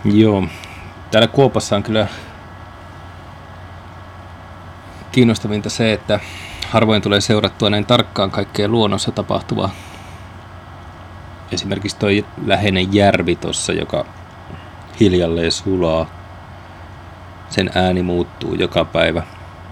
Joo, täällä Kuopassa on kyllä kiinnostavinta se, että harvoin tulee seurattua näin tarkkaan kaikkea luonnossa tapahtuvaa. Esimerkiksi toi läheinen järvi tossa, joka hiljalleen sulaa. Sen ääni muuttuu joka päivä.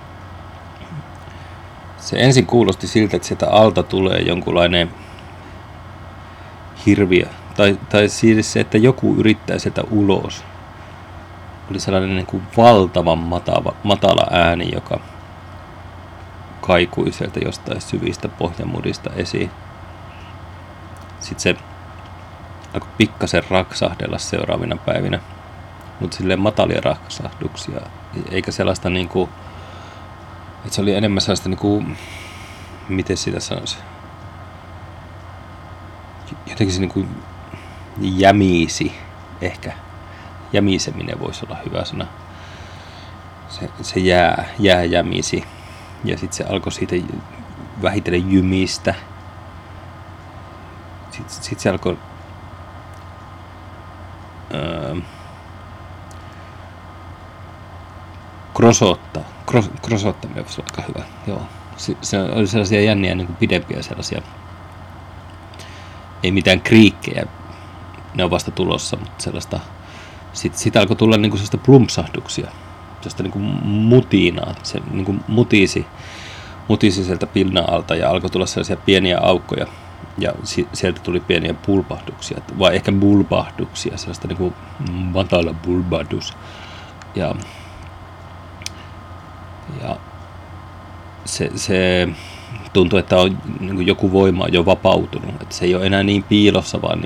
Se ensin kuulosti siltä, että sieltä alta tulee jonkunlainen hirviö. Tai siis se, että joku yrittää sieltä ulos. Oli sellainen niin kuin valtavan matala ääni, joka kaikui sieltä jostain syvistä pohjamudista esiin. Sitten se alkoi pikkasen raksahdella seuraavina päivinä. Mutta silleen matalia raksahduksia. Eikä sellaista niinku, että se oli enemmän sellaista niinku, miten sitä sanoisi? Jotenkin se niinku jämiisi ehkä. Jämiseminen voisi olla hyvä sana. Se jämisi. Ja sitten se alkoi siitä vähitellen jymistä. Sitten se alkoi krosottaminen voisi olla aika hyvä. Joo. Se oli sellaisia jänniä niin kuin pidempiä sellaisia. Ei mitään kriikkejä. Ne on vasta tulossa, mutta sellaista. Sitten alkoi tulla niin kuin sellaista plumpsahduksia. Sellaista niin kuin mutinaa. Se niin kuin mutisi sieltä pinnan alta ja alkoi tulla sellaisia pieniä aukkoja. Ja sieltä tuli pieniä pulpahduksia. Vai ehkä bulbahduksia. Sellaista niin kuin matala bulbahdus. Ja se tuntuu, että on niin kuin joku voima jo vapautunut. Että se ei ole enää niin piilossa, vaan